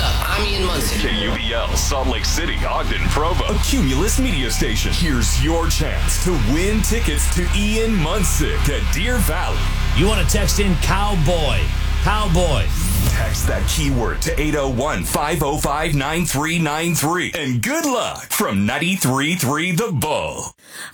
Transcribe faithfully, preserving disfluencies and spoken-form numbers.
up? I'm Ian Munson. K U B L, Salt Lake City, Ogden, Provo. A Cumulus media station. Here's your chance to win tickets to Ian Munsick at Deer Valley. You want to text in Cowboy. Cowboy. Text that keyword to eight oh one, five oh five, nine three nine three. And good luck from ninety-three point three The Bull.